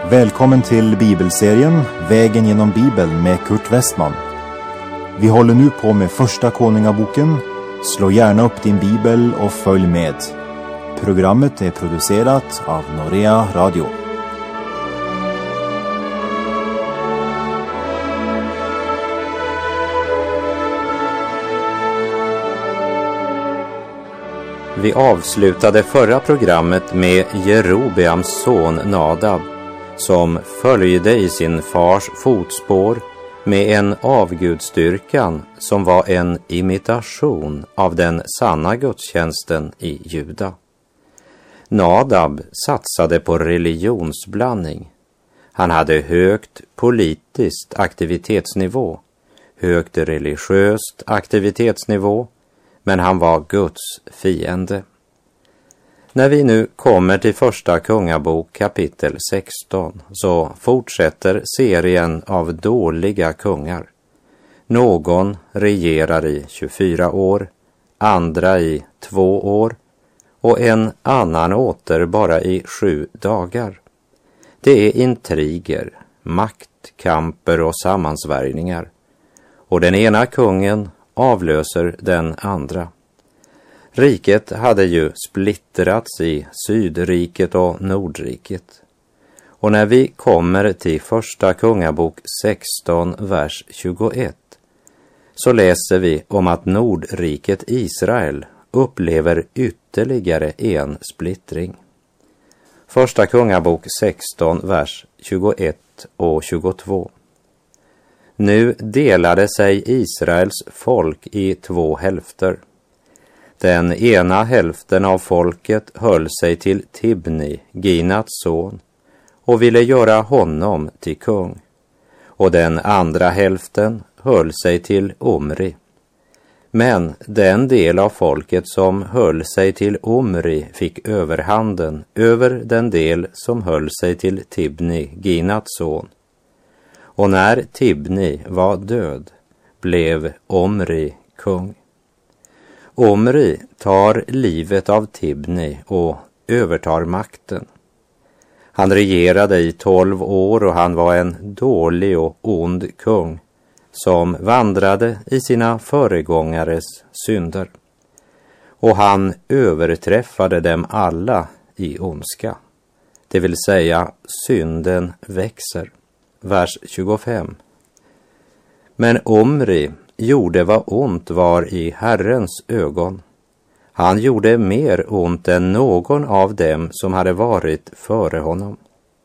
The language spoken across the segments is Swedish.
Välkommen till bibelserien Vägen genom Bibeln med Kurt Westman. Vi håller nu på med första Konungaboken. Slå gärna upp din bibel och följ med. Programmet är producerat av Norea Radio. Vi avslutade förra programmet med Jerobeams son Nadab, som följde i sin fars fotspår med en avgudstyrkan som var en imitation av den sanna gudstjänsten i Juda. Nadab satsade på religionsblandning. Han hade högt politiskt aktivitetsnivå, högt religiöst aktivitetsnivå, men han var Guds fiende. När vi nu kommer till första kungabok kapitel 16 så fortsätter serien av dåliga kungar. Någon regerar i 24 år, andra i 2 år och en annan åter bara i 7 dagar. Det är intriger, maktkamper och sammansvärjningar. Och den ena kungen avlöser den andra. Riket hade ju splittrats i Sydriket och Nordriket. Och när vi kommer till första kungabok 16, vers 21, så läser vi om att Nordriket Israel upplever ytterligare en splittring. Första kungabok 16, vers 21 och 22. Nu delade sig Israels folk i 2 hälfter. Den ena hälften av folket höll sig till Tibni, Ginats son, och ville göra honom till kung. Och den andra hälften höll sig till Omri. Men den del av folket som höll sig till Omri fick överhanden över den del som höll sig till Tibni, Ginats son. Och när Tibni var död blev Omri kung. Omri tar livet av Tibni och övertar makten. Han regerade i 12 år och han var en dålig och ond kung som vandrade i sina föregångares synder. Och han överträffade dem alla i ondska. Det vill säga synden växer. Vers 25. Men Omri gjorde vad ont var i Herrens ögon. Han gjorde mer ont än någon av dem som hade varit före honom.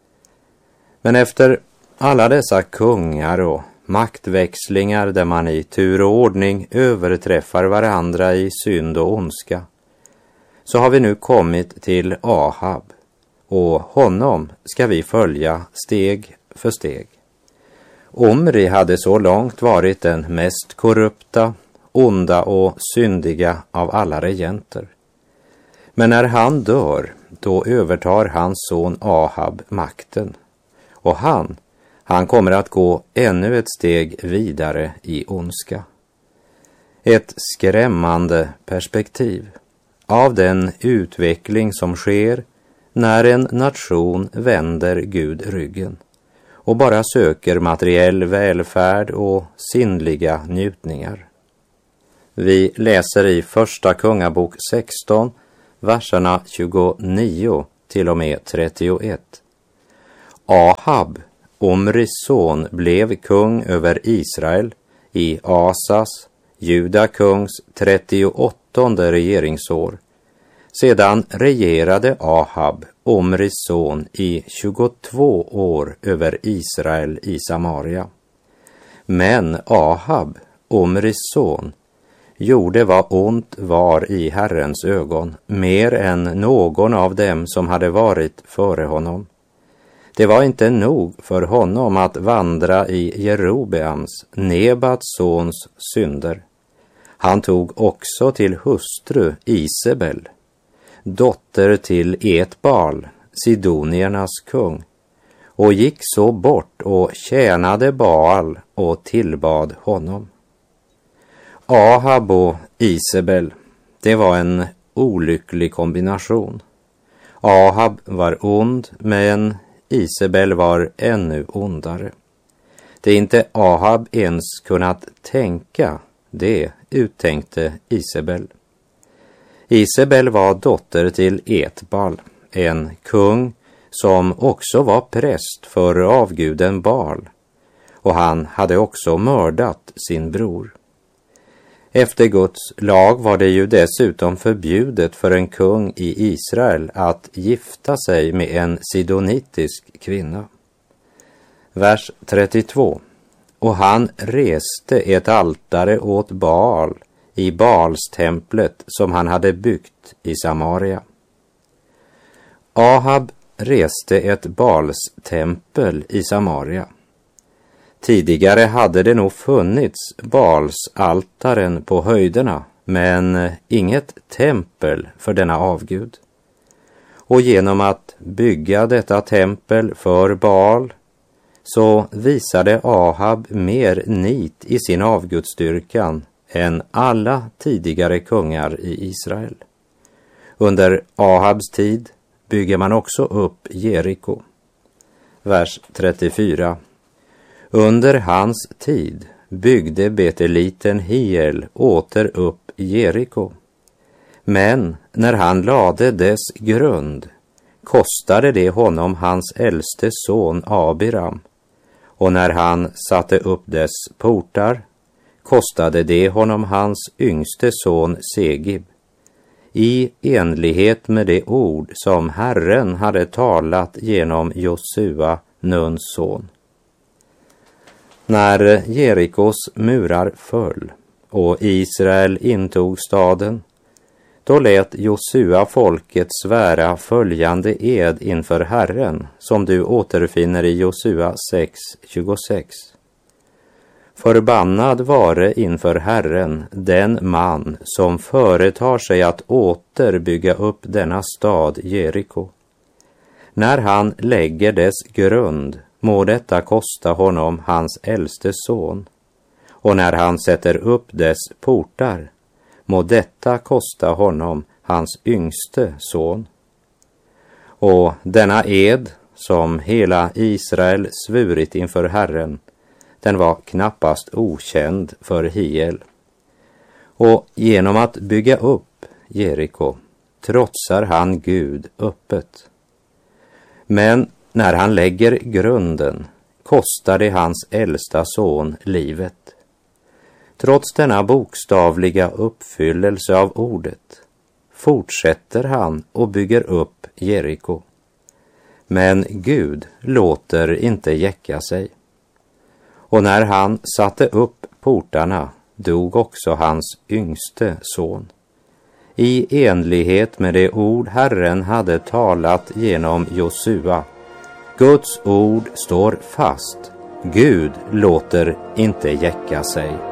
Men efter alla dessa kungar och maktväxlingar där man i tur och ordning överträffar varandra i synd och ondska, så har vi nu kommit till Ahab, och honom ska vi följa steg för steg. Omri hade så långt varit den mest korrupta, onda och syndiga av alla regenter. Men när han dör, då övertar hans son Ahab makten. Och han kommer att gå ännu ett steg vidare i ondska. Ett skrämmande perspektiv av den utveckling som sker när en nation vänder Gud ryggen och bara söker materiell välfärd och sinnliga njutningar. Vi läser i första kungabok 16, verserna 29 till och med 31. Ahab, Omris son, blev kung över Israel i Asas, Juda kungs 38:e regeringsår. Sedan regerade Ahab, Omris son, i 22 år över Israel i Samaria. Men Ahab, Omris son, gjorde vad ont var i Herrens ögon, mer än någon av dem som hade varit före honom. Det var inte nog för honom att vandra i Jerobeams, Nebats sons, synder. Han tog också till hustru Isabel, dotter till Etbal, sidoniernas kung, och gick så bort och tjänade Baal och tillbad honom. Ahab och Isabel, det var en olycklig kombination. Ahab var ond, men Isabel var ännu ondare. Det inte Ahab ens kunnat tänka, det uttänkte Isabel. Isabel var dotter till Etbal, en kung som också var präst för avguden Baal, och han hade också mördat sin bror. Efter Guds lag var det ju dessutom förbjudet för en kung i Israel att gifta sig med en sidonitisk kvinna. Vers 32. Och han reste ett altare åt Baal i Baalstemplet som han hade byggt i Samaria. Ahab reste ett Baalstempel i Samaria. Tidigare hade det nog funnits Baalsaltaren på höjderna, men inget tempel för denna avgud. Och genom att bygga detta tempel för Baal så visade Ahab mer nit i sin avgudsdyrkan än alla tidigare kungar i Israel. Under Ahabs tid bygger man också upp Jeriko. Vers 34. Under hans tid byggde beteliten Hiel åter upp Jeriko. Men när han lade dess grund kostade det honom hans äldste son Abiram, och när han satte upp dess portar kostade det honom hans yngste son Segib, i enlighet med det ord som Herren hade talat genom Josua, Nuns son. När Jerikos murar föll och Israel intog staden, då lät Josua folket svära följande ed inför Herren, som du återfinner i Josua 6:26. Förbannad vare inför Herren den man som företar sig att återbygga upp denna stad Jeriko. När han lägger dess grund må detta kosta honom hans äldste son, och när han sätter upp dess portar må detta kosta honom hans yngste son. Och denna ed som hela Israel svurit inför Herren, den var knappast okänd för Hiel. Och genom att bygga upp Jeriko trotsar han Gud öppet. Men när han lägger grunden kostar det hans äldsta son livet. Trots denna bokstavliga uppfyllelse av ordet fortsätter han och bygger upp Jeriko. Men Gud låter inte jäcka sig. Och när han satte upp portarna dog också hans yngste son, i enlighet med det ord Herren hade talat genom Josua. Guds ord står fast. Gud låter inte jäcka sig.